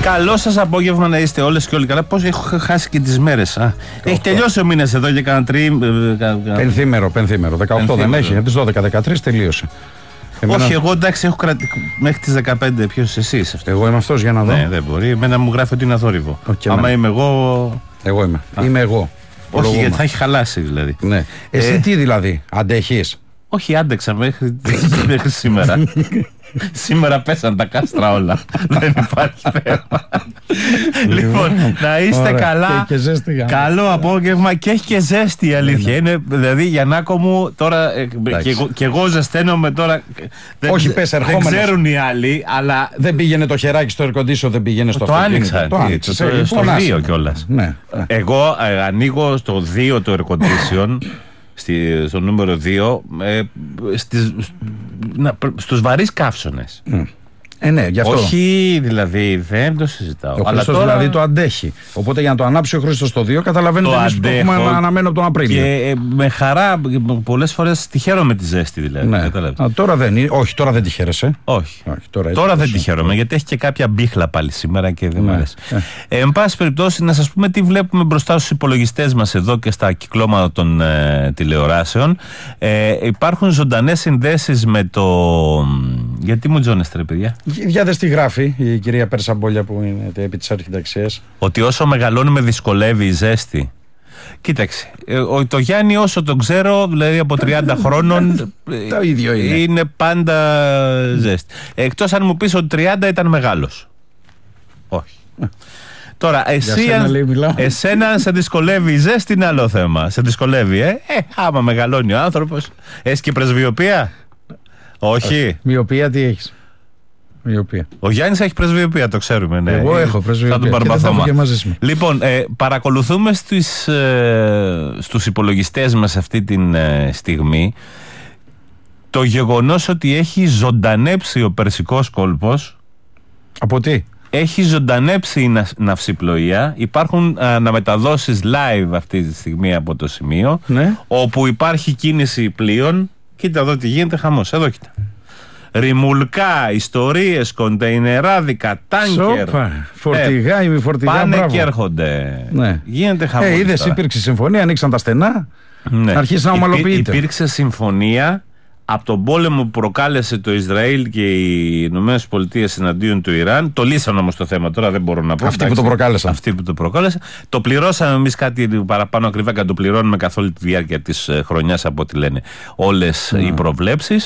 Καλό σας απόγευμα να είστε όλες και όλοι καλά. Πώς έχω χάσει και τις μέρες. Έχει τελειώσει ο μήνας εδώ για κανένα Πενθήμερο. 18 δεν έχει. Από τις 12-13 τελείωσε. Όχι, εγώ εντάξει έχω μέχρι τις 15. Ποιος εσείς αυτό? Εγώ είμαι αυτός για να δω. Ναι, δεν μπορεί. Εμένα μου γράφει ότι είναι αθόρυβο. Άμα είμαι εγώ. Εγώ είμαι. Είμαι εγώ. Όχι, γιατί θα έχει χαλάσει δηλαδή. Ναι. Εσύ τι δηλαδή, αντέχεις? Όχι, άντεξα μέχρι σήμερα. Σήμερα πέσαν τα κάστρα όλα. Δεν υπάρχει θέμα. Λοιπόν, να είστε καλά. Καλό απόγευμα και έχει και ζέστη η αλήθεια. Είναι δηλαδή Γιαννάκο μου τώρα. Και εγώ ζεσταίνομαι τώρα. Όχι, πες ερχόμενος. Δεν ξέρουν οι άλλοι, αλλά. Δεν πήγαινε το χεράκι στο air condition, δεν πήγαινε στο αυτοκίνητο. Το άνοιξα. Στο 2 κιόλας. Εγώ ανοίγω στο 2 το air condition. Στο νούμερο 2 στους βαρύς καύσωνες. Ναι, γι' αυτό. Όχι, δηλαδή δεν το συζητάω. Ο Χρήστος τώρα... δηλαδή το αντέχει. Οπότε για να το ανάψει ο Χρήστος στο 2, καταλαβαίνετε εμείς που έχουμε αναμένω από τον Απρίλιο. Και με χαρά, πολλές φορές τη χαίρομαι τη ζέστη δηλαδή. Ναι. Τώρα δεν είναι. Όχι, τώρα δεν τη χαίρεσαι. Όχι. Τώρα δεν τη χαίρομαι, γιατί έχει και κάποια μπίχλα πάλι σήμερα και δεν μου αρέσει. Εν πάση περιπτώσει, να σας πούμε τι βλέπουμε μπροστά στους υπολογιστές μας εδώ και στα κυκλώματα των τηλεοράσεων. Υπάρχουν ζωντανές συνδέσεις με το. Γιατί μου τζώνεστε, ρε παιδιά? Για δες τι γράφει η κυρία Περσαμπόλια που είναι επί της αρχιταξίας. Ότι όσο μεγαλώνουμε δυσκολεύει η ζέστη. Κοίταξε, το Γιάννη όσο τον ξέρω, δηλαδή από 30 χρόνων το ίδιο είναι πάντα ζέστη. Εκτός αν μου πεις ότι 30 ήταν μεγάλος. Όχι. Τώρα, εσένα σε δυσκολεύει η ζέστη, είναι άλλο θέμα. Σε δυσκολεύει, άμα μεγαλώνει ο άνθρωπος. Έχεις και πρεσβειοπία? Όχι. Μοιοπία τι έχεις? Μοιοπία. Ο Γιάννης έχει πρεσβειοπία, το ξέρουμε. Ναι. Εγώ έχω πρεσβειοπία και δεν θα έχω και μαζί μου. Λοιπόν, παρακολουθούμε στους υπολογιστές μας αυτή τη στιγμή το γεγονός ότι έχει ζωντανέψει ο Περσικός κόλπος. Από τι? Έχει ζωντανέψει η ναυσιπλοεία. Υπάρχουν αναμεταδόσεις live αυτή τη στιγμή από το σημείο, ναι, όπου υπάρχει κίνηση πλοίων. Κοίτα εδώ τι γίνεται, χαμός. Εδώ κοίτα. Ρημουλκά, ιστορίες, κοντεϊνεράδικα, τάνκερ. Φορτηγά, ημιφορτηγά. Πάνε μπράβο. Και έρχονται. Ναι. Γίνεται χαμός. Είδες, υπήρξε συμφωνία, ανοίξαν τα στενά. Ναι. Αρχίζει να ομαλοποιείται. Υπήρξε συμφωνία από τον πόλεμο που προκάλεσε το Ισραήλ και οι Ηνωμένες Πολιτείες εναντίον του Ιράν. Το λύσαν όμως το θέμα, τώρα δεν μπορώ να πω. Αυτοί που το προκάλεσαν. Αυτοί που το προκάλεσαν. Το πληρώσαμε εμείς κάτι παραπάνω ακριβά και το πληρώνουμε καθ' όλη τη διάρκεια της χρονιάς, από ό,τι λένε όλες οι προβλέψεις.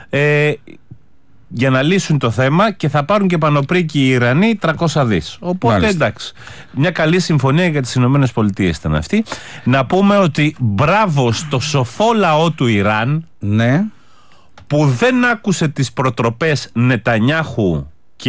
Για να λύσουν το θέμα, και θα πάρουν και πανοπρίκη οι Ιρανοί 300 δις. Οπότε μάλιστα, εντάξει. Μια καλή συμφωνία για τις Ηνωμένες Πολιτείες ήταν αυτή. Να πούμε ότι μπράβο στο σοφό λαό του Ιράν, ναι, που δεν άκουσε τις προτροπές Νετανιάχου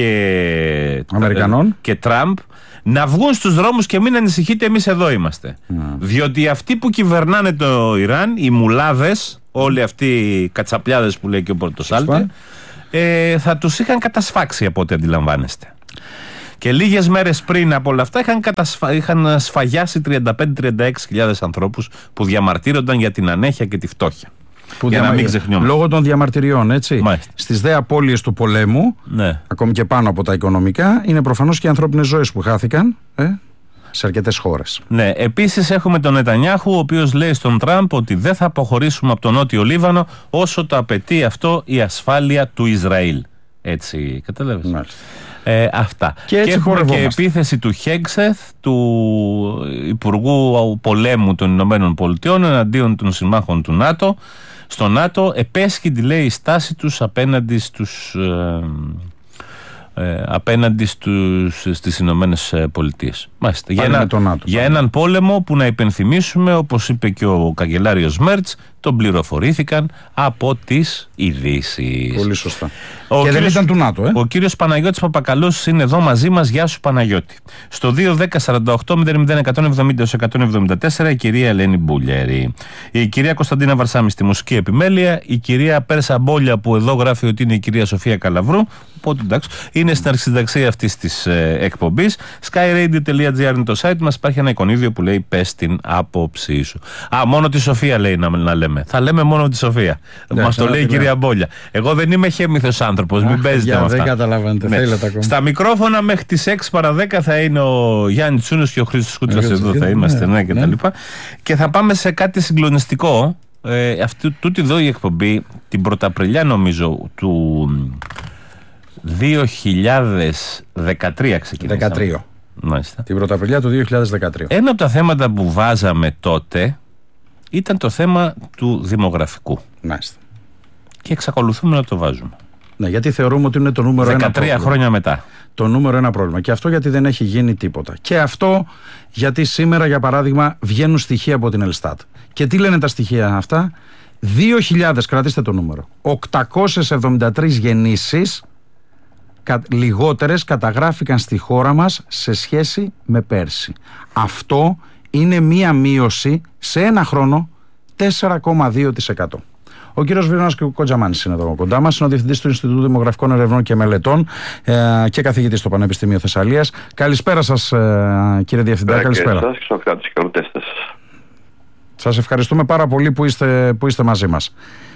και Τραμπ να βγουν στους δρόμους και μην ανησυχείτε, εμείς εδώ είμαστε. Διότι αυτοί που κυβερνάνε το Ιράν, οι μουλάδες, όλοι αυτοί οι κατσαπλιάδες που λέει και ο Πορτοσάλτε, θα τους είχαν κατασφάξει, από ό,τι αντιλαμβάνεστε. Και λίγες μέρες πριν από όλα αυτά είχαν σφαγιάσει 35-36 ανθρώπους που διαμαρτύρονταν για την ανέχεια και τη φτώχεια. Για να μην ξεχνιόμαστε. Λόγω των διαμαρτυριών, έτσι. Μάλιστα. Στις δε απώλειες του πολέμου, ναι, ακόμη και πάνω από τα οικονομικά, είναι προφανώς και οι ανθρώπινες ζωές που χάθηκαν σε αρκετές χώρες. Ναι, επίσης έχουμε τον Νετανιάχου, ο οποίος λέει στον Τραμπ ότι δεν θα αποχωρήσουμε από τον Νότιο Λίβανο όσο το απαιτεί αυτό η ασφάλεια του Ισραήλ. Έτσι, καταλάβεις. Αυτά. Και έχουμε και επίθεση του Χέγξεθ, του Υπουργού Πολέμου των Ηνωμένων Πολιτειών, εναντίον των συμμάχων του ΝΑΤΟ. Στο ΝΑΤΟ επέσχυντη, λέει, η στάση τους απέναντι στις Ηνωμένες Πολιτείες. Μάλιστα. Για έναν πόλεμο που, να υπενθυμίσουμε, όπως είπε και ο καγκελάριος Μέρτς, τον πληροφορήθηκαν από τις ειδήσεις. Πολύ σωστά. Και δεν ήταν του ΝΑΤΟ, Ο κύριος Παναγιώτης Παπακαλός είναι εδώ μαζί μας. Γεια σου, Παναγιώτη. Στο 2-10-48-00-174 η κυρία Ελένη Μπούλιαρη, η κυρία Κωνσταντίνα Βαρσάμι στη μουσική επιμέλεια, η κυρία Πέρσα Μπόλια, που εδώ γράφει ότι είναι η κυρία Σοφία Καλαβρού, οπότε εντάξει, είναι στην αρχισυνταξία αυτής της εκπομπής. skyradio.gr είναι το site μας. Υπάρχει ένα εικονίδιο που λέει «Πες την άποψή σου». Μόνο τη Σοφία λέει να λέμε. Θα λέμε μόνο τη Σοφία. Μας το λέει η κυρία αμπόλια. Εγώ δεν είμαι χέμηθος άνθρωπος, μην παίζετε με αυτά. Δεν καταλαβαίνετε, θέλετε ακόμα. Στα μικρόφωνα μέχρι τις 6 παρα 10 θα είναι ο Γιάννης Τσούνος και ο Χρήστος Κούτσας εδώ θα είμαστε, και τα λοιπά. Και θα πάμε σε κάτι συγκλονιστικό. Τούτη εδώ η εκπομπή την Πρωταπριλιά νομίζω του 2013 ξεκινήσαμε. 13. Μάλιστα. Την Πρωταπριλιά του 2013. Ένα από τα θέματα που βάζαμε τότε ήταν το θέμα του δημογραφικού. Μάλιστα. Και εξακολουθούμε να το βάζουμε. Ναι, γιατί θεωρούμε ότι είναι το νούμερο 1 πρόβλημα. 13 χρόνια μετά. Το νούμερο 1 πρόβλημα. Και αυτό γιατί δεν έχει γίνει τίποτα. Και αυτό γιατί σήμερα, για παράδειγμα, βγαίνουν στοιχεία από την Ελστάτ. Και τι λένε τα στοιχεία αυτά? 2.000, κρατήστε το νούμερο, 873 γεννήσεις λιγότερες καταγράφηκαν στη χώρα μας σε σχέση με πέρσι. Αυτό είναι μία μείωση σε ένα χρόνο 4,2%. Ο κύριος Βίρονας Κοντζαμάνης είναι εδώ κοντά μας, είναι ο Διευθυντής του Ινστιτούτου Δημογραφικών Ερευνών και Μελετών και καθηγητής στο Πανεπιστήμιο Θεσσαλίας. Καλησπέρα σας, κύριε Διευθυντά. Καλησπέρα. Σας ευχαριστούμε πάρα πολύ που είστε μαζί μας.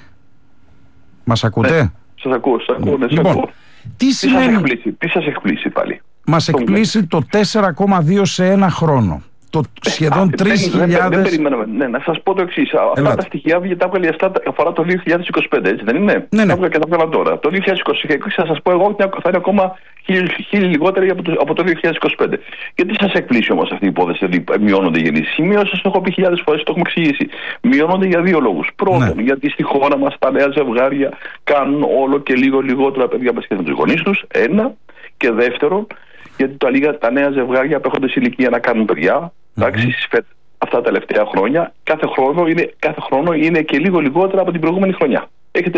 Μας ακούτε? Σας ακούω. Λοιπόν, τι σας εκπλήσει πάλι? Μας εκπλήσει το 4,2 σε ένα χρόνο. Το σχεδόν 3.000. Δεν περιμέναμε. Ναι, να σας πω το εξής. Αυτά τα στοιχεία τα έβγαλε αφορά το 2025, έτσι δεν είναι? Ναι. Τα έβγαλε τώρα. Το 2026 θα σας πω εγώ ότι θα είναι ακόμα 1.000 λιγότεροι από το 2025. Γιατί σας εκπλήσει όμως αυτή η υπόθεση ότι μειώνονται οι γεννήσεις? Οι μειώσεις, το έχω πει χιλιάδες φορές, το έχουμε εξηγήσει. Μειώνονται για δύο λόγους. Πρώτον, γιατί στη χώρα μας τα νέα ζευγάρια κάνουν όλο και λίγο λιγότερα παιδιά με σχέση με τους γονείς τους. Ένα. Και δεύτερον, γιατί τα νέα ζευγάρια απέχονται σε ηλικία να κάνουν παιδιά. Εντάξει, αυτά τα τελευταία χρόνια, κάθε χρόνο είναι και λίγο λιγότερα από την προηγούμενη χρονιά. Έχετε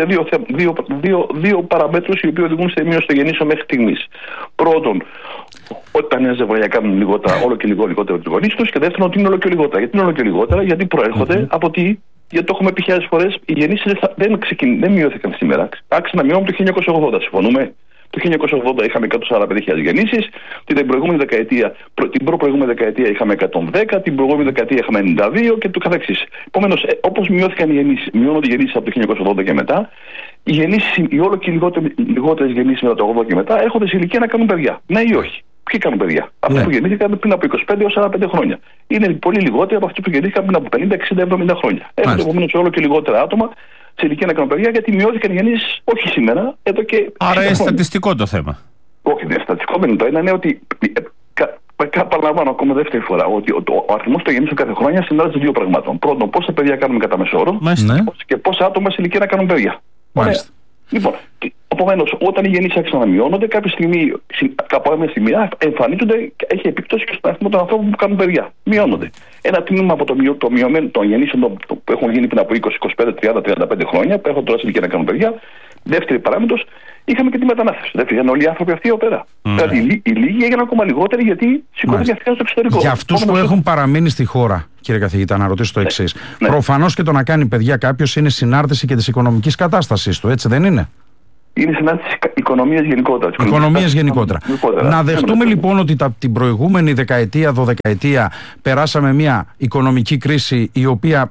δύο παραμέτρους οι οποίοι οδηγούν σε μείωση των γεννήσεων μέχρι στιγμής. Πρώτον, ότι τα νέα ζευγάρια κάνουν όλο και λιγότερα από τους γονείς τους, και δεύτερον, ότι είναι όλο και λιγότερα. Γιατί είναι όλο και λιγότερα? Γιατί προέρχονται από τι? Γιατί το έχουμε πει χιλιάδες φορές, οι γεννήσεις δεν μειώθηκαν σήμερα. Άρχισαν να μειώνουν το 1980, συμφωνούμε? Το 1980 είχαμε 145.000 γεννήσεις, την προπροηγούμενη δεκαετία είχαμε 110, την προηγούμενη δεκαετία είχαμε 92 και το καθεξής. Επομένως, όπως μειώνονται οι γεννήσεις από το 1980 και μετά, οι όλο και λιγότερες γεννήσεις μετά το 80 και μετά έρχονται σε ηλικία να κάνουν παιδιά. Ναι ή όχι? Ποιοι κάνουν παιδιά? Αυτοί που γεννήθηκαν πριν από 25 έως 45 χρόνια. Είναι πολύ λιγότεροι από αυτοί που γεννήθηκαν πριν από 50, 60, 70 χρόνια. Έρχονται επομένως όλο και λιγότερα άτομα σε ηλικία να κάνουν παιδιά, γιατί μειώθηκαν οι γεννήσεις όχι σήμερα, εδώ και. Άρα είναι στατιστικό το θέμα. Όχι, δεν είναι στατιστικό, δεν είναι. Το ένα είναι ότι. Παραλαμβάνω ακόμα δεύτερη φορά ότι ο αριθμός των γεννήσεων κάθε χρόνια συνδυάζεται δύο πραγμάτων. Πρώτον, πόσα παιδιά κάνουμε κατά μέσο όρο και πόσα άτομα σε ηλικία να κάνουν παιδιά. Μάλιστα. Λοιπόν, επομένως, όταν οι γεννήσεις άρχισαν να μειώνονται, κάποια στιγμή εμφανίζονται και έχει επίπτωση και στον αριθμό των ανθρώπων που κάνουν παιδιά. Μειώνονται. Ένα τμήμα από το μειωμένο των γεννήσεων που έχουν γίνει πριν από 20, 25, 30, 35 χρόνια, που έχουν τώρα σε ηλικία να κάνουν παιδιά. Δεύτερη παράμετρος, είχαμε και τη μετανάστευση. Δεν φύγαν όλοι οι άνθρωποι αυτοί εδώ πέρα. Δηλαδή, οι λίγοι έγιναν ακόμα λιγότεροι γιατί σηκώθηκαν στο εξωτερικό. Για αυτούς που έχουν παραμείνει στη χώρα, κύριε καθηγητά, να ρωτήσω το εξής. Προφανώς και το να κάνει παιδιά κάποιος είναι συνάρτηση και της οικονομικής κατάστασης του, έτσι δεν είναι? Είναι συνάρτηση οικονομίας γενικότερα. Οικονομίας γενικότερα. Να δεχτούμε λοιπόν ότι την προηγούμενη δεκαετία, δωδεκαετία, περάσαμε μια οικονομική κρίση η οποία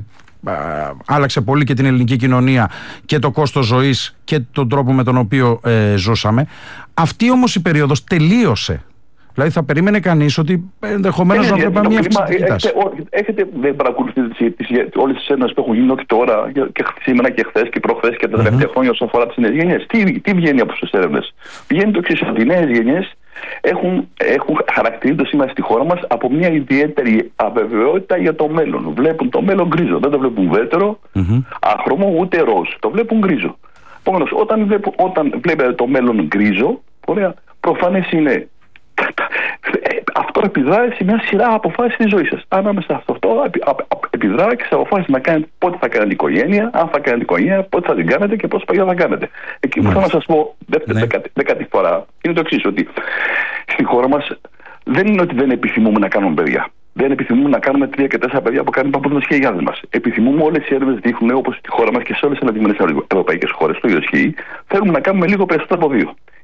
άλλαξε πολύ και την ελληνική κοινωνία και το κόστος ζωής και τον τρόπο με τον οποίο ζούσαμε. Αυτή όμως η περίοδος τελείωσε. Δηλαδή θα περίμενε κανείς ότι ενδεχομένως να βλέπαμε μια αυξητική τάση. Δεν παρακολουθείτε όλες τις έρευνες που έχουν γίνει όχι τώρα και σήμερα και χθες και προχθές και τα τελευταία χρόνια όσον αφορά τις νέες γενιές? Τι βγαίνει από τις έρευνες? Βγαίνει το εξής, ότι οι νέες γενιές χαρακτηρίζονται σήμερα στη χώρα μας από μια ιδιαίτερη αβεβαιότητα για το μέλλον. Βλέπουν το μέλλον γκρίζο. Δεν το βλέπουν βέτερο, άχρωμο, ούτε ροζ. Το βλέπουν γκρίζο. Επομένως, όταν βλέπετε το μέλλον γκρίζο, προφανές είναι. Αυτό επιδράει σε μια σειρά αποφάσεις της ζωής σας. Ανάμεσα σε αυτό επιδράει και σε αποφάσεις να κάνετε πότε θα κάνετε οικογένεια, αν θα κάνετε οικογένεια, πότε θα την κάνετε και πόσα παιδιά θα κάνετε. Εκεί που θέλω να σας πω δέκατη φορά είναι το εξής, ότι στη χώρα μας δεν είναι ότι δεν επιθυμούμε να κάνουμε παιδιά. Δεν επιθυμούμε να κάνουμε 3 και 4 παιδιά που κάνουν παππούδες και γιαγιάδες μας. Επιθυμούμε, όλες οι έρευνες δείχνουν, όπως στη χώρα μας και σε όλες τις αναδειγμένες ευρωπαϊκές χώρες, το ίδιο ισχύει, θέλουμε να κάνουμε λίγο περισσότερο από 2.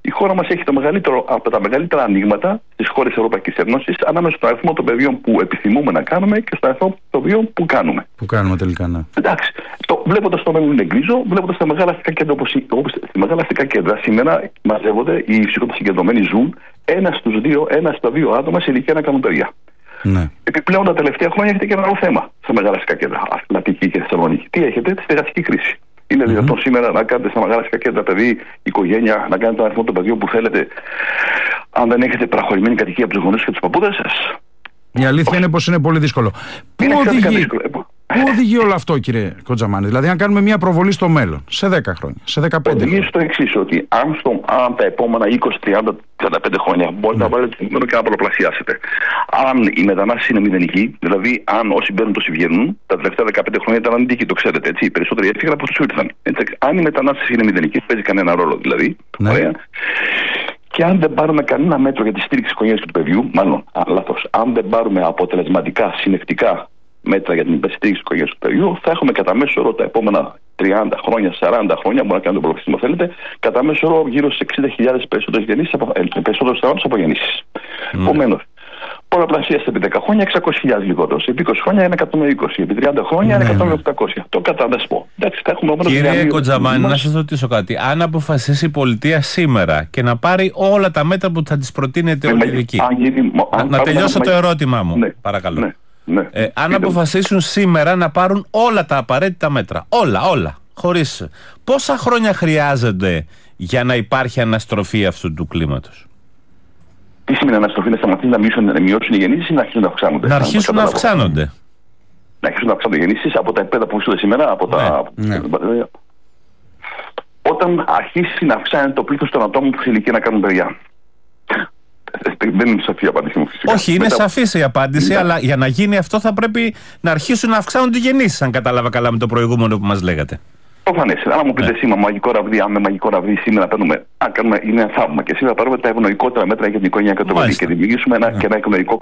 Η χώρα μας έχει από τα μεγαλύτερα ανοίγματα στις χώρες της Ευρωπαϊκής Ένωσης ανάμεσα στον αριθμό των παιδιών που επιθυμούμε να κάνουμε και στον αριθμό των παιδιών που κάνουμε. Που κάνουμε τελικά, ναι. Εντάξει. Βλέποντας το μέλλον είναι γκρίζο, βλέποντας τα μεγάλα αστικά κέντρα όπως τα μεγάλα αστικά κέντρα σήμερα μαζεύονται, οι ψυχότες συγκεντρωμένοι ζουν ένα στα δύο άτομα σε ηλικία να κάνουν παιδιά. Ναι. Επιπλέον τα τελευταία χρόνια έχετε και ένα άλλο θέμα στα μεγάλα αστικά κέντρα, Αττική και Θεσσαλονίκη. Τι έχετε? Τη στεγαστική κρίση. Είναι δυνατόν σήμερα να κάνετε στα μεγάλα αστικά κέντρα παιδί, οικογένεια, να κάνετε τον αριθμό των παιδιών που θέλετε, αν δεν έχετε παραχωρημένη κατοικία από τους γονείς και τους παππούδες σας? Η αλήθεια είναι πως είναι πολύ δύσκολο. Πού οδηγεί όλο αυτό, κύριε Κοντζαμάνη? Δηλαδή, αν κάνουμε μια προβολή στο μέλλον, σε 10 χρόνια, σε 15 χρόνια. Οδηγεί στο εξής, ότι αν τα επόμενα 20, 30, 45 χρόνια μπορείτε να βάλετε το νούμερο και να πολλαπλασιάσετε. Αν η μετανάστευση είναι μηδενική, δηλαδή αν όσοι μπαίνουν τόσοι βγαίνουν, τα τελευταία 15 χρόνια ήταν αντίκη, το ξέρετε έτσι. Οι περισσότεροι έφυγαν από όσους ήρθαν. Αν η μετανάστευση είναι μηδενική, παίζει κανένα ρόλο δηλαδή. Ναι. Ωραία. Και αν δεν πάρουμε κανένα μέτρο για τη στήριξη της οικογένειας και του παιδιού, μάλλον λάθος, αν δεν πάρουμε αποτελεσματικά, συνεκτικά μέτρα για την στήριξη της οικογένειας του παιδιού, θα έχουμε κατά μέσο όρο τα επόμενα 30 χρόνια, 40 χρόνια, μπορεί να κάνουμε το προπληκτισμό θέλετε, κατά μέσο όρο γύρω στις 60.000 περισσότερους θανάτους από γεννήσεις. Επομένως, πολλαπλασίαστε επί 10 χρόνια 600.000 λιγότερο. Επί 20 χρόνια είναι 120. Επί 30 χρόνια είναι 100.800. Το καταδεσπό. Κύριε Κοντζαμάνη, να σας ρωτήσω κάτι. Αν αποφασίσει η πολιτεία σήμερα και να πάρει όλα τα μέτρα που θα της προτείνετε όλοι οι ειδικοί. Να τελειώσω το ερώτημά μου, παρακαλώ. Ναι, αν αποφασίσουν σήμερα να πάρουν όλα τα απαραίτητα μέτρα, όλα, χωρίς, πόσα χρόνια χρειάζονται για να υπάρχει αναστροφή αυτού του κλίματος? Τι σημαίνει αναστροφή? Να σταματήσει να μειώσουν οι γεννήσεις ή να αρχίσουν να αυξάνονται? Να αρχίσουν να αυξάνονται. Να αρχίσουν να αυξάνονται οι γεννήσεις από τα επίπεδα που βρίσκονται σήμερα, όταν αρχίσει να αυξάνεται το πλήθος των ατόμων που σε ηλικία να κάνουν παιδιά. Δεν είναι σαφή η απάντηση μου, φυσικά. Όχι, είναι σαφής η απάντηση, αλλά για να γίνει αυτό θα πρέπει να αρχίσουν να αυξάνονται οι γεννήσεις, αν κατάλαβα καλά με το προηγούμενο που μας λέγατε. Προφανές. Αν μου πείτε σήμερα μαγικό ραβδί, αν με μαγικό ραβδί σήμερα παίρνουμε, είναι ένα θαύμα. Και σήμερα πάρουμε τα ευνοϊκότερα μέτρα για την οικογένεια και το παιδί και δημιουργήσουμε ένα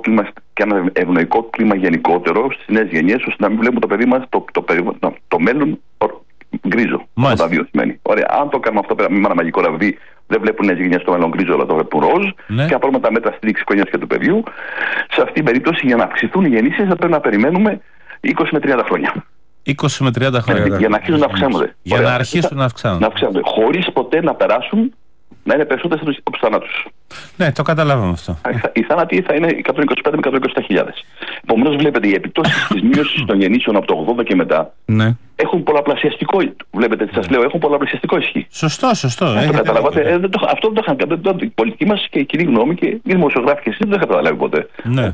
ευνοϊκό κλίμα γενικότερο στις νέες γενιές, ώστε να μην βλέπουμε το παιδί μας το μέλλον γκρίζο. Αυτό τα δύο σημαίνει. Ωραία. Αν το κάνουμε αυτό με ένα μαγικό ραβδί, δεν βλέπουν νέες γενιές το μέλλον γκρίζο, αλλά το βλέπουν ροζ. Και πάρουμε τα μέτρα στήριξης οικογένειας και του παιδιού. Σε αυτή την περίπτωση, για να αυξηθούν οι γεννήσεις, θα πρέπει να περιμένουμε 20 με 30 χρόνια. 20 με 30 χρόνια. Για να αρχίσουν να αυξάνονται. Για να αρχίσουν να αυξάνονται. Χωρίς ποτέ να περάσουν να είναι περισσότερες από τους θανάτους. Ναι, το καταλάβαμε αυτό. Οι θάνατοι θα είναι 125 με 127.000. Επομένως, βλέπετε, οι επιπτώσεις της μείωσης των γεννήσεων από το 80 και μετά έχουν πολλαπλασιαστικό. Βλέπετε τι σας λέω, έχουν πολλαπλασιαστικό ισχύ. Σωστό. Το καταλάβατε. Αυτό δεν το είχαν καταλάβει. Η πολιτική μας και η κοινή γνώμη και οι δημοσιογράφοι και εσείς δεν το είχαν καταλάβει ποτέ.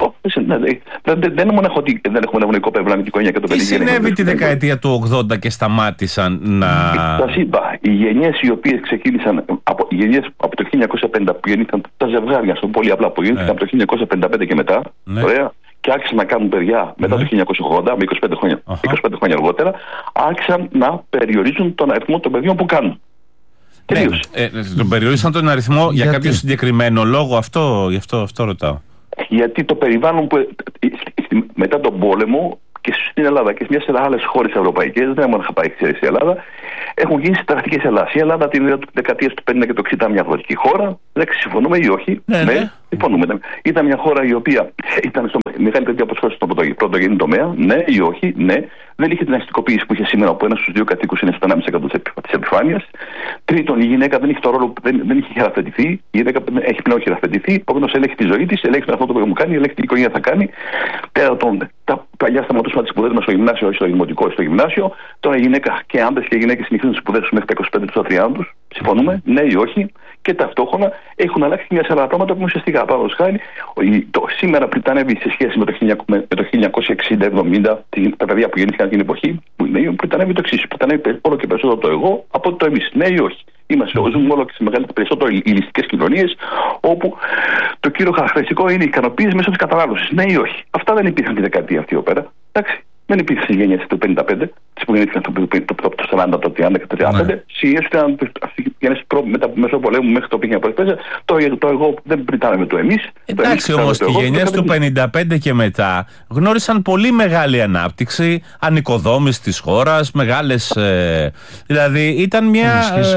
Δεν είναι μόνο ότι δεν έχουμε ευνοϊκό περιβάλλον και οικογένεια και το παιδί. Τι συνέβη τη δεκαετία του 80 και σταμάτησαν να. Σας είπα, οι γενιές οι οποίες ξεκίνησαν από το 1950 που γεννήθηκαν τα ζευγάρια, στο πολύ απλά που γεννήθηκαν από το 1955 και μετά. Ωραία. Και άρχισαν να κάνουν παιδιά μετά το 1980, με 25 χρόνια αργότερα, άρχισαν να περιορίζουν τον αριθμό των παιδιών που κάνουν. Τελείως. Τον περιορίσαν τον αριθμό για κάποιο συγκεκριμένο λόγο, γι' αυτό ρωτάω. Γιατί το περιβάλλον που μετά τον πόλεμο και στην Ελλάδα και σε μια σειρά άλλες χώρες ευρωπαϊκές, δεν είχα πάει η Ελλάδα, έχουν γίνει συνταρακτικές Ελλάδας. Η Ελλάδα την δεκαετία του 50 και του 60 ήταν μια αγροτική χώρα. Δεν συμφωνούμε ή όχι? Ναι, συμφωνούμε. Ήταν μια χώρα η οποία ήταν στο μεγάλη παιδιά αποσχόληση στον πρωτογενή τομέα. Ναι ή όχι? Ναι. Δεν είχε την αστικοποίηση που είχε σήμερα, όπου 1 στους 2 κατοίκους είναι στο 1,5% της επιφάνειας. Τρίτον, η γυναίκα δεν είχε το ρόλο που δεν είχε χειραφετηθεί. Η γυναίκα έχει πλέον χειραφετηθεί. Επομένως, ελέγχει τη ζωή της, ελέγχει αυτό που μου κάνει, ελέγχει την οικογένεια θα κάνει. Τέταρτον, τα παλιά σταματούσαν τις σπουδές μας στο γυμνάσιο, όχι στο δημοτικό, στο γυμνάσιο. Τώρα η γυναίκα και άντρες και γυναίκες συνεχίζουν τις σπουδές τους μέχρι τα 25 του στα 30 τους. Συμφωνούμε? Ναι ή όχι? Και ταυτόχρονα έχουν αλλάξει μια σειρά πράγματα που ουσιαστικά παραδείγματος χάρη σήμερα πριτανεύει σε σχέση με το 1960-70, τα παιδιά που γεννήθηκαν την εποχή, πριτανεύει το εξής. Πριτανεύει όλο και περισσότερο το εγώ από το εμείς. Ναι ή όχι? Ζούμε όλο και σε περισσότερο ηλιστικές κοινωνίες, όπου το κύριο χαρακτηριστικό είναι η ικανοποίηση μέσω της κατανάλωσης. Ναι ή όχι? Αυτά δεν υπήρχαν τη δεκαετία αυτή εδώ πέρα. Εντάξει. Δεν υπήρχε στις γενιές του 55, τις που γεννήθηκαν το 40, το 30 και το 35. Στις γενιές ήταν μέσω πολέμου μέχρι το 1954, το εγώ δεν πριτάμε το εμείς. Εντάξει, όμως οι γενιές του 1955 και μετά γνώρισαν πολύ μεγάλη ανάπτυξη, ανοικοδόμηση της χώρας, μεγάλες. Δηλαδή ήταν μια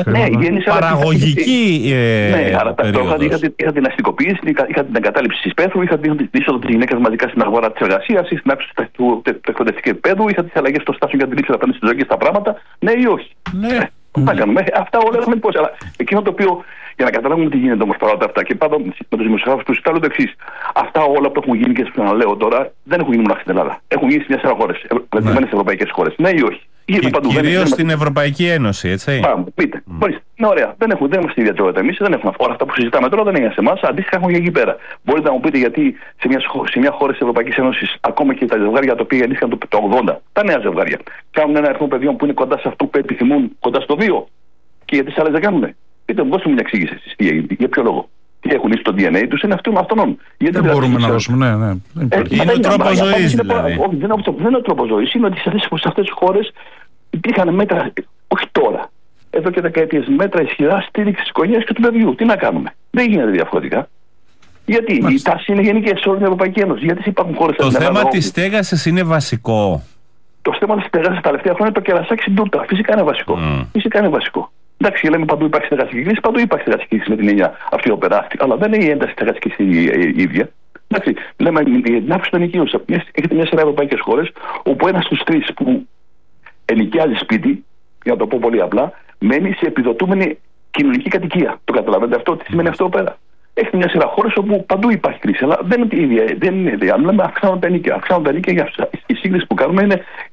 παραγωγική. Ναι, αλλά ταυτόχρονα είχα την αστικοποίηση, είχα την εγκατάλειψη της πέθρου, είχα την είσοδο της γυναίκας μαζικά στην αγορά της εργασίας, στην αύξηση του εκπαιδευτικού επίπεδου, είχα τις αλλαγές στο στάσιο για την λήψη απέναντι στη ζωή και στα πράγματα. Ναι ή όχι. Ναι. Να κάνουμε. Αυτά όλα έχουμε πώς. Αλλά εκείνο το οποίο, για να καταλάβουμε τι γίνεται όμως παρά αυτά, και πάντα με τους δημοσιογράφους του ζητάω το εξής. Αυτά όλα που έχουν γίνει και σας ξαναλέω τώρα δεν έχουν γίνει μόνο στην Ελλάδα. Έχουν γίνει σε μια σειρά χώρες, ευρωπαϊκές χώρες. Ναι ή όχι. Κυρίως στην Ευρωπαϊκή Ένωση, έτσι. Πάμε, πείτε. Ναι, ωραία. Δεν είμαστε η ίδια ιδιαιτερότητα εμείς, δεν έχουμε όλα αυτά που συζητάμε τώρα, δεν είναι σε εμάς. Αντίστοιχα έχουν γίνει εκεί πέρα. Μπορείτε να μου πείτε γιατί σε μια χώρα της Ευρωπαϊκής Ένωσης, ακόμα και τα ζευγάρια τα οποία γεννήθηκαν το 80, τα νέα ζευγάρια, κάνουν ένα αριθμό παιδιών που είναι κοντά σε αυτό που επιθυμούν, κοντά στο 2, και γιατί τις άλλες δεν κάνουν. Πείτε μου, δώστε μου μια εξήγηση εσείς τι έγινε, για ποιο λόγο. Τι έχουν λύσει το DNA τους, είναι αυτόν. Δεν μπορούμε να δώσουμε, ναι. Είναι ο τρόπος ζωής, δηλαδή. Όχι, δεν είναι ο τρόπος ζωής. Είναι ότι σε αυτές τις χώρες υπήρχαν μέτρα, όχι τώρα, εδώ και δεκαετίες, μέτρα ισχυρά στήριξη της οικογένειας και του παιδιού. Τι να κάνουμε. Δεν γίνεται διαφορετικά. Γιατί η τάση είναι γενική σε όλη την Ευρωπαϊκή Ένωση. Γιατί υπάρχουν χώρες. Το θέμα της στέγασης είναι βασικό. Το θέμα της στέγασης τα τελευταία χρόνια είναι το κερασάκι στην τούρτα. Φυσικά είναι βασικό. Φυσικά είναι βασικό. Εντάξει, λέμε παντού υπάρχει στεγαστική κρίση, παντού υπάρχει στεγαστική κρίση με την έννοια αυτή οπεράστη. Αλλά δεν είναι η ένταση στεγαστική η ίδια. Εντάξει, λέμε την αύξηση των ενοικίων. Έχετε μια σειρά ευρωπαϊκές χώρες όπου ένας στους τρεις που ενοικιάζει σπίτι, για να το πω πολύ απλά, μένει σε επιδοτούμενη κοινωνική κατοικία. Το καταλαβαίνετε αυτό, τι σημαίνει αυτό πέρα. Έχετε μια σειρά χώρες όπου παντού υπάρχει κρίση, αλλά δεν είναι η ίδια. Δεν είναι ίδια. Αν λέμε αυξάνονται τα ενοικία, η σύγκριση που κάνουμε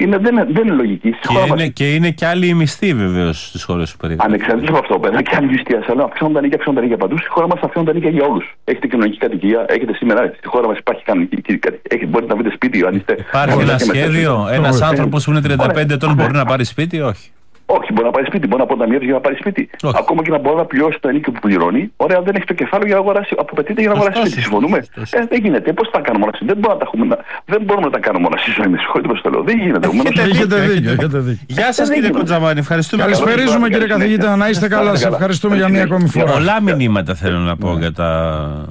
δεν είναι λογική. Και είναι και άλλοι οι μισθοί βεβαίως στις χώρες που περίπου. Ανεξαρτήτως από αυτό, πέρα και άλλοι μισθοί, αλλά αυξάνονται τα ενοικία παντού. Στη χώρα μας αυξάνονται τα ενοικία για όλους. Έχετε κοινωνική κατοικία, έχετε σήμερα στη χώρα μας υπάρχει κανονική κατοικία. Μπορείτε να βρείτε σπίτι, αν είστε. Υπάρχει ένα σχέδιο, ένας άνθρωπος που είναι 35 ετών μπορεί να πάρει σπίτι, όχι. Όχι, μπορεί να πάρει σπίτι, μπορεί να αποταμιεύσει για να πάρει σπίτι. Όχι. Ακόμα και να μπορεί να πληρώσει το ενίκιο που πληρώνει, ωραία, δεν έχει το κεφάλαιο για να αγοράσει, απαιτείται για να αγοράσει σπίτι. Συμφωνούμε. Δεν γίνεται. Πώς θα τα κάνουμε όλα αυτά. Δεν μπορούμε να τα κάνουμε όλα στη ζωή. Με συγχωρείτε που το λέω. Δεν γίνεται. Έχετε δίκιο. Γεια σας κύριε Κοντζαμάνη, ευχαριστούμε. Καλησπέριζουμε κύριε καθηγητά, να είστε καλά. Σας ευχαριστούμε για μία ακόμη φορά. Πολλά μηνύματα θέλω να πω για τα.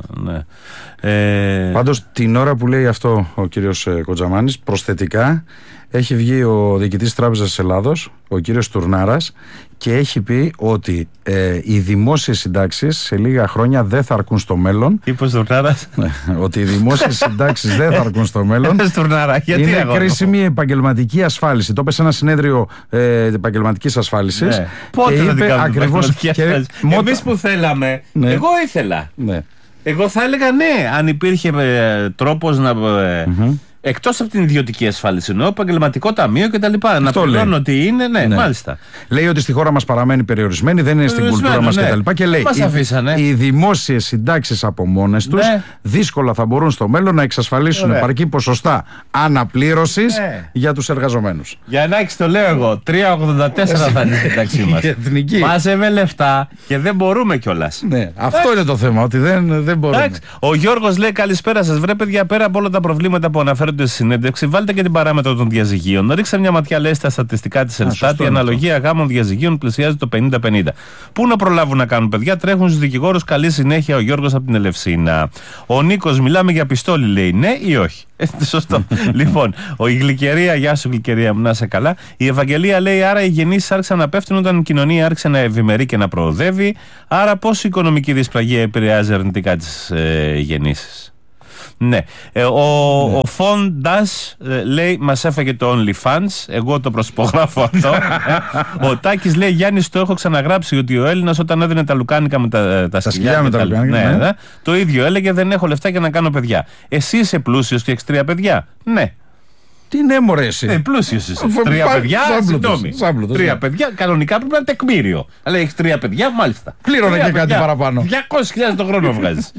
Πάντως την ώρα που λέει αυτό ο κύριος Κοντζαμάνης, προσθετικά έχει βγει ο διοικητής της Τράπεζας της Ελλάδος, ο κύριος Τουρνάρας, και έχει πει ότι οι δημόσιες συντάξεις σε λίγα χρόνια δεν θα αρκούν στο μέλλον. Είπες Τουρνάρας. Ότι οι δημόσιες συντάξεις δεν θα αρκούν στο μέλλον. Είναι κρίσιμη επαγγελματική ασφάλιση. Το είπε σε ένα συνέδριο επαγγελματικής ασφάλισης. Πότε θα την κάνουμε επαγγελματική ασφάλιση? Εμείς που θέλαμε, εγώ ήθελα. Εγώ θα έλεγα ναι, αν υπήρχε τρόπος να. Εκτός από την ιδιωτική ασφάλιση, εννοώ επαγγελματικό ταμείο κτλ. Να πληρώνω ότι είναι, ναι, μάλιστα. Λέει ότι στη χώρα μας παραμένει περιορισμένη, δεν είναι στην κουλτούρα μας κτλ. Και λέει οι δημόσιες συντάξεις από μόνες τους δύσκολα θα μπορούν στο μέλλον να εξασφαλίσουν επαρκή ποσοστά αναπλήρωσης για τους εργαζομένους. Για να έχεις το λέω εγώ, 3,84 θα είναι η σύνταξή μας. Μάζευε λεφτά και δεν μπορούμε κιόλας. Αυτό είναι το θέμα, ότι δεν μπορούμε. Ο Γιώργος λέει καλησπέρα σας. Βρε παιδιά, πέρα από όλα τα προβλήματα που αναφέρονται στη συνέντευξη, βάλτε και την παράμετρο των διαζυγίων. Ρίξτε μια ματιά, λέει, στα στατιστικά της Ελστάτ. Η αναλογία γάμων διαζυγίων πλησιάζει το 50-50. Πού να προλάβουν να κάνουν παιδιά, τρέχουν στους δικηγόρους. Καλή συνέχεια, ο Γιώργος από την Ελευσίνα. Ο Νίκος, μιλάμε για πιστόλι, λέει, ναι ή όχι? Σωστό. Λοιπόν, η Γλυκερία, γεια σου Γλυκερία μου, να είσαι καλά. Η Ευαγγελία λέει, άρα οι γεννήσεις άρχισαν να πέφτουν όταν η κοινωνία άρχισε να ευημερεί και να προοδεύει. Άρα, πώς η οικονομική δυσπραγία επηρεάζει αρνητικά τις γεννήσεις? Ναι. Ο Φόντας λέει, μας έφαγε το OnlyFans. Εγώ το προσυπογράφω αυτό. Ο Τάκης λέει, Γιάννης, το έχω ξαναγράψει ότι ο Έλληνας όταν έδινε τα λουκάνικα με τα σκυλιά με τα λουκάνικα, το ίδιο έλεγε, δεν έχω λεφτά για να κάνω παιδιά. Εσύ είσαι πλούσιος και έχεις 3 παιδιά? Ναι. Τι ναι, μωρέ, εσύ. Πλούσιος είσαι. 3 παιδιά, συγγνώμη. 3 παιδιά, κανονικά πρέπει να είναι τεκμήριο. Αλλά έχεις 3 παιδιά, μάλιστα. Πλήρωνε και κάτι παραπάνω. 200.000 το χρόνο βγάζεις.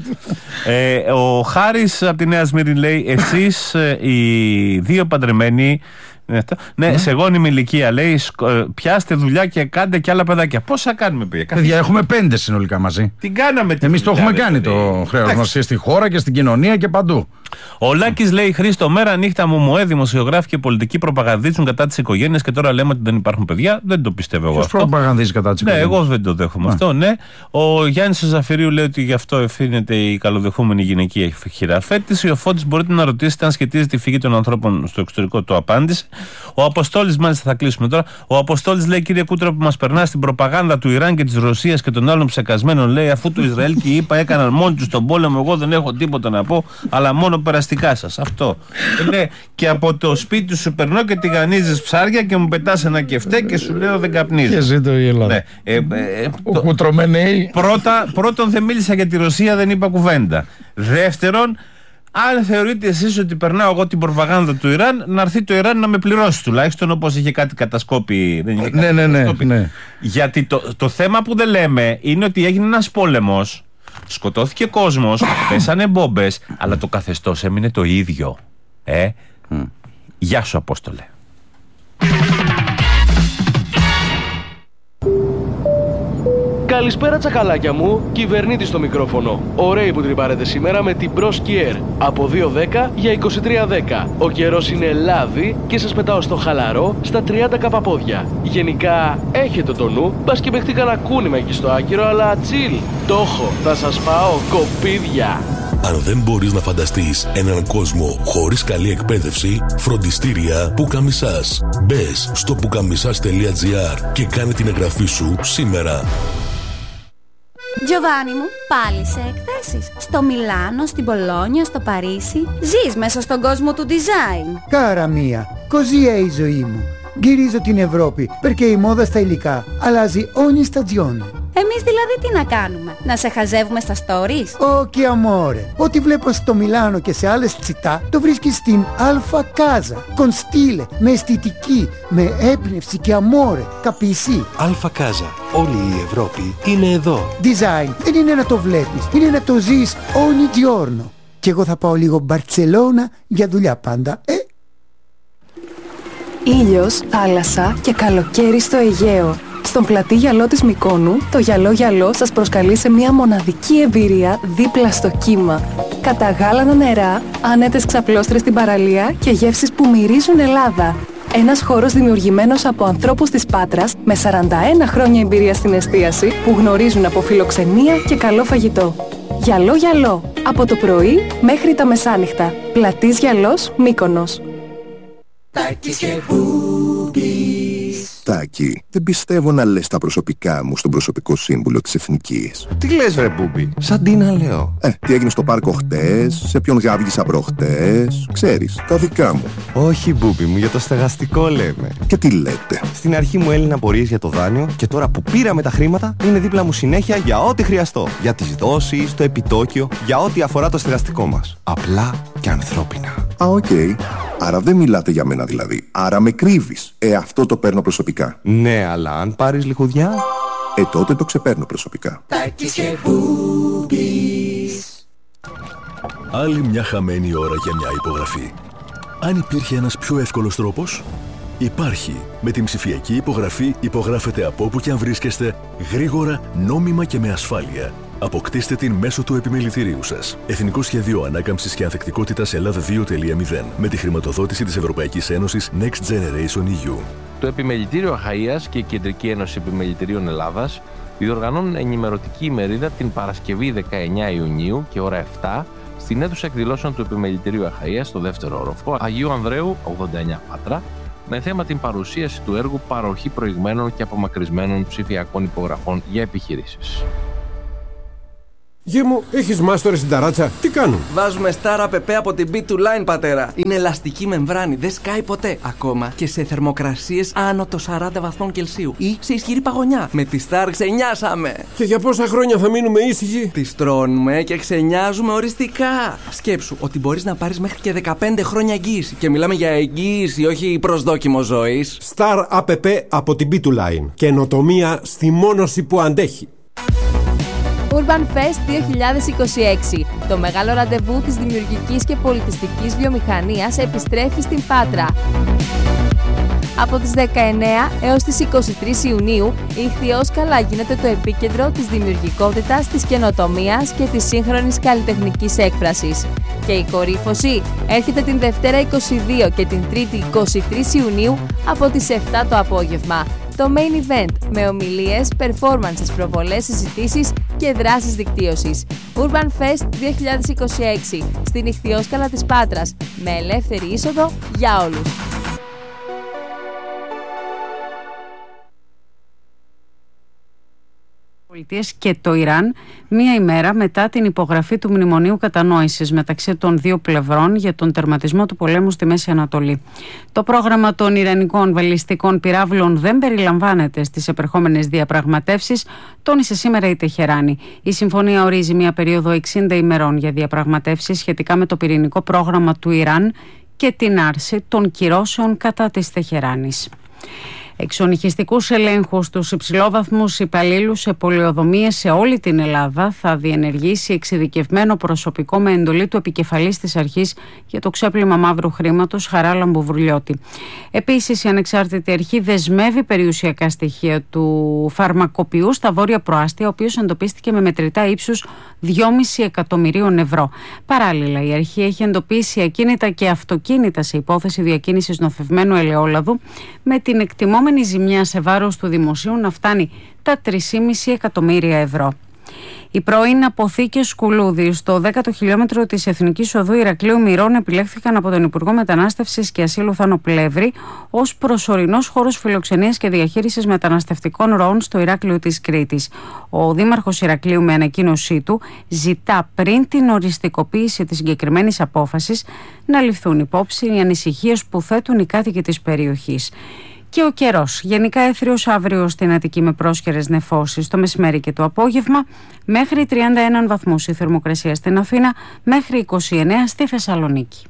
Ο Χάρης από τη Νέα Σμύρνη λέει, εσείς οι 2 παντρεμένοι, ναι, σε γόνιμη ηλικία, λέει, πιάστε δουλειά και κάντε και άλλα παιδάκια. Πώς θα κάνουμε, παιδιά? Έχουμε 5 συνολικά μαζί. Την κάναμε. Εμείς το έχουμε κάνει το χρέος μας και στη χώρα και στην κοινωνία και παντού. Ο Λάκης λέει: Χρήστο, μέρα νύχτα μου, δημοσιογράφοι και πολιτικοί προπαγανδίζουν κατά τις οικογένειες και τώρα λέμε ότι δεν υπάρχουν παιδιά. Δεν το πιστεύω εγώ. Ποιος προπαγανδίζει κατά τις οικογένειες? Ναι, εγώ δεν το δέχομαι αυτό, ναι. Ο Γιάννης Ζαφυρίου λέει ότι γι' αυτό ευθύνεται η καλοδεχούμενη γυναικεία χειραφέτηση. Ο Φώτης, μπορείτε να ρωτήσετε αν σχετίζεται η φυγή των ανθρώπων στο εξωτερικό, το απάντησε. Ο Αποστόλης, μάλιστα θα κλείσουμε τώρα. Ο Αποστόλης λέει: Κύριε Κούτρα, που μας περνά στην προπαγάνδα του Ιράν και της Ρωσίας και των άλλων ψεκασμένων, λέει, αφού το Ισραήλ και η ΗΠΑ έκαναν μόνοι τους τον πόλεμο, εγώ δεν έχω τίποτα να πω, αλλά μόνο περαστικά σας. Αυτό. Ναι, και από το σπίτι σου περνώ και τηγανίζεις ψάρια και μου πετάς ένα κεφτέ και σου λέω δεν καπνίζω. Και ζήτω η Ελλάδα. Ναι. Ο Κουτρομένεϊ. Πρώτον, δεν μίλησα για τη Ρωσία, δεν είπα κουβέντα. Δεύτερον, αν θεωρείτε εσείς ότι περνάω εγώ την προπαγάνδα του Ιράν, να έρθει το Ιράν να με πληρώσει τουλάχιστον, όπως είχε κάτι κατασκόπη. Ναι. Γιατί το θέμα που δεν λέμε είναι ότι έγινε ένας πόλεμος, σκοτώθηκε κόσμος, πέσανε μπόμπες, αλλά το καθεστώς έμεινε το ίδιο. Γεια σου, Απόστολε. Καλησπέρα τσακαλάκια μου, κυβερνήτης στο μικρόφωνο. Ωραίοι που τρυπάρετε σήμερα με την Bros Kier. Από 2.10 για 23.10. Ο καιρός είναι λάδι και σας πετάω στο χαλαρό στα 30 καπαπόδια. Γενικά έχετε το νου, μπας και παιχτεί κανένα κούνημα εκεί στο άκυρο, αλλά τσιλ. Το έχω, θα σας πάω κοπίδια. Αν δεν μπορείς να φανταστείς έναν κόσμο χωρίς καλή εκπαίδευση, φροντιστήρια Πουκαμισάς. Μπες στο pukamisas.gr και κάνε την εγγραφή σου σήμερα. Giovanni μου, πάλι σε εκθέσεις. Στο Μιλάνο, στην Πολόνια, στο Παρίσι. Ζεις μέσα στον κόσμο του design. Cara mia, così è η ζωή μου. Γυρίζω την Ευρώπη, perché η μόδα στα υλικά αλλάζει ogni stagione. Εμείς δηλαδή τι να κάνουμε, να σε χαζεύουμε στα stories? Όχι amore, ό,τι βλέπω στο Μιλάνο και σε άλλες τσιτά το βρίσκεις στην Alfa Casa. Con stile, με αισθητική, με έμπνευση και amore, capisci? Alfa Casa, όλη η Ευρώπη είναι εδώ. Design δεν είναι να το βλέπεις, είναι να το ζεις ogni giorno. Και εγώ θα πάω λίγο Μπαρτσελώνα για δουλειά πάντα, Ήλιος, θάλασσα και καλοκαίρι στο Αιγαίο. Στον πλατή γυαλό της Μυκόνου, το γυαλό σας προσκαλεί σε μια μοναδική εμπειρία δίπλα στο κύμα. Καταγάλανα νερά, άνετες ξαπλώστρες στην παραλία και γεύσεις που μυρίζουν Ελλάδα. Ένας χώρος δημιουργημένος από ανθρώπους της Πάτρας με 41 χρόνια εμπειρία στην εστίαση που γνωρίζουν από φιλοξενία και καλό φαγητό. Γυαλό, από το πρωί μέχρι τα μεσάνυχτα. Πλατής Γυαλός, Μύκονος. Τάκης και Μπούμπης. Τάκη, δεν πιστεύω να λες τα προσωπικά μου στον προσωπικό σύμβουλο της Εθνικής. Τι λες βρε Μπούμπη, σαν τι να λέω. Τι έγινε στο πάρκο χτες, σε ποιον γάβγισα προχτές, ξέρεις, τα δικά μου. Όχι Μπούμπη μου, για το στεγαστικό λέμε. Και τι λέτε? Στην αρχή μου έλυναν απορίες για το δάνειο και τώρα που πήραμε τα χρήματα είναι δίπλα μου συνέχεια για ό,τι χρειαστώ. Για τις δόσεις, το επιτόκιο, για ό,τι αφορά το στεγαστικό μας. Απλά και ανθρώπινα. Οκ. Άρα δεν μιλάτε για μένα δηλαδή. Άρα με κρύβεις. Αυτό το παίρνω προσωπικά. Ναι, αλλά αν πάρεις λιχουδιά... τότε το ξεπαίρνω προσωπικά. Τάκης και Μπούμπης. Άλλη μια χαμένη ώρα για μια υπογραφή. Αν υπήρχε ένας πιο εύκολος τρόπος, υπάρχει. Με την ψηφιακή υπογραφή υπογράφετε από όπου και αν βρίσκεστε, γρήγορα, νόμιμα και με ασφάλεια. Αποκτήστε την μέσω του επιμελητηρίου σας. Εθνικό Σχέδιο Ανάκαμψης και Ανθεκτικότητας Ελλάδα 2.0 με τη χρηματοδότηση της Ευρωπαϊκής Ένωσης Next Generation EU. Το Επιμελητήριο Αχαΐας και η Κεντρική Ένωση Επιμελητηρίων Ελλάδας διοργανώνουν ενημερωτική ημερίδα την Παρασκευή 19 Ιουνίου και ώρα 7 στην αίθουσα εκδηλώσεων του Επιμελητηρίου Αχαΐας στο δεύτερο όροφο Αγίου Ανδρέου 89 Πάτρα, με θέμα την παρουσίαση του έργου παροχή προηγμένων και απομακρυσμένων ψηφιακών υπογραφών για επιχειρήσεις. Γε μου, έχεις μάστορες στην ταράτσα. Τι κάνουν? Βάζουμε Star App από την B2Line, πατέρα. Είναι ελαστική μεμβράνη, δεν σκάει ποτέ. Ακόμα και σε θερμοκρασίες άνω των 40 βαθμών Κελσίου ή σε ισχυρή παγωνιά. Με τη Star ξενιάσαμε. Και για πόσα χρόνια θα μείνουμε ήσυχοι? Τις τρώνουμε και ξενιάζουμε οριστικά. Σκέψου ότι μπορείς να πάρεις μέχρι και 15 χρόνια εγγύηση. Και μιλάμε για εγγύηση, όχι προσδόκιμο ζωής. Star App από την B2Line. Καινοτομία στη μόνωση που αντέχει. Urban Fest 2026. Το μεγάλο ραντεβού της δημιουργικής και πολιτιστικής βιομηχανίας επιστρέφει στην Πάτρα. Από τις 19 έως τις 23 Ιουνίου, η Ιχθυόσκαλα γίνεται το επίκεντρο της δημιουργικότητας, της καινοτομίας και της σύγχρονης καλλιτεχνικής έκφρασης. Και η κορύφωση έρχεται την Δευτέρα 22 και την Τρίτη 23 Ιουνίου από τις 7 το απόγευμα. Το main event με ομιλίες, performances, προβολές, συζητήσεις και δράσεις δικτύωσης. Urban Fest 2026 στην Ιχθυόσκαλα της Πάτρας, με ελεύθερη είσοδο για όλους. Και το Ιράν, μία ημέρα μετά την υπογραφή του Μνημονίου Κατανόησης μεταξύ των δύο πλευρών για τον τερματισμό του πολέμου στη Μέση Ανατολή. Το πρόγραμμα των Ιρανικών βαλιστικών πυράβλων δεν περιλαμβάνεται στις επερχόμενες διαπραγματεύσεις, τόνισε σήμερα η Τεχεράνη. Η συμφωνία ορίζει μία περίοδο 60 ημερών για διαπραγματεύσεις σχετικά με το πυρηνικό πρόγραμμα του Ιράν και την άρση των κυρώσεων κατά της Τεχεράνης. Εξονυχιστικούς ελέγχους στους υψηλόβαθμους υπαλλήλους σε πολεοδομίες σε όλη την Ελλάδα θα διενεργήσει εξειδικευμένο προσωπικό με εντολή του επικεφαλής της αρχής για το ξέπλυμα μαύρου χρήματος, Χαράλαμπου Βρουλιώτη. Επίσης, η ανεξάρτητη αρχή δεσμεύει περιουσιακά στοιχεία του φαρμακοποιού στα Βόρεια Προάστια, ο οποίος εντοπίστηκε με μετρητά ύψους 2,5 εκατομμυρίων ευρώ. Παράλληλα, η αρχή έχει εντοπίσει ακίνητα και αυτοκίνητα σε υπόθεση διακίνησης νοθευμένου ελαιόλαδου, με την εκτιμόμενη ζημιά σε βάρος του δημοσίου να φτάνει τα 3,5 εκατομμύρια ευρώ. Οι πρώην αποθήκες Σκουλούδη στο 10ο χιλιόμετρο της Εθνικής Οδού Ηρακλείου Μυρών επιλέχθηκαν από τον Υπουργό Μετανάστευσης και Ασύλου Θάνο Πλεύρη ως προσωρινός χώρος φιλοξενίας και διαχείρισης μεταναστευτικών ροών στο Ηράκλειο της Κρήτης. Ο Δήμαρχος Ηρακλείου, με ανακοίνωσή του, ζητά πριν την οριστικοποίηση της συγκεκριμένης απόφασης να ληφθούν υπόψη οι ανησυχίες που θέτουν οι κάτοικοι της περιοχής. Και ο καιρός. Γενικά έθριος αύριο στην Αττική με πρόσχερες νεφώσεις το μεσημέρι και το απόγευμα, μέχρι 31 βαθμούς η θερμοκρασία στην Αθήνα, μέχρι 29 στη Θεσσαλονίκη.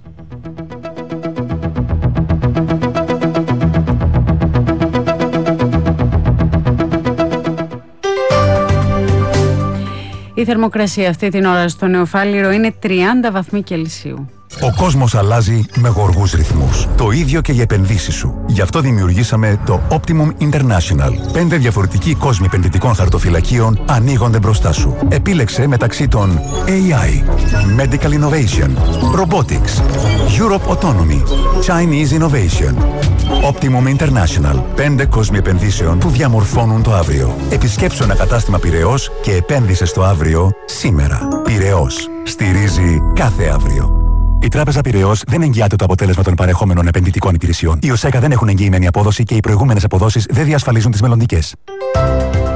Η θερμοκρασία αυτή την ώρα στο Νεοφάλιρο είναι 30 βαθμοί Κελσίου. Ο κόσμος αλλάζει με γοργούς ρυθμούς. Το ίδιο και οι επενδύσεις σου. Γι' αυτό δημιουργήσαμε το Optimum International. 5 διαφορετικοί κόσμοι επενδυτικών χαρτοφυλακίων ανοίγονται μπροστά σου. Επίλεξε μεταξύ των AI, Medical Innovation, Robotics, Europe Autonomy, Chinese Innovation. Optimum International. 5 κόσμοι επενδύσεων που διαμορφώνουν το αύριο. Επισκέψου ένα κατάστημα Πειραιώς και επένδυσε στο αύριο σήμερα. Πειραιώς. Στηρίζει κάθε αύριο. Η Τράπεζα Πειραιώς δεν εγγυάται το αποτέλεσμα των παρεχόμενων επενδυτικών υπηρεσιών. Οι ΟΣΕΚΑ δεν έχουν εγγυημένη απόδοση και οι προηγούμενες αποδόσεις δεν διασφαλίζουν τις μελλοντικές.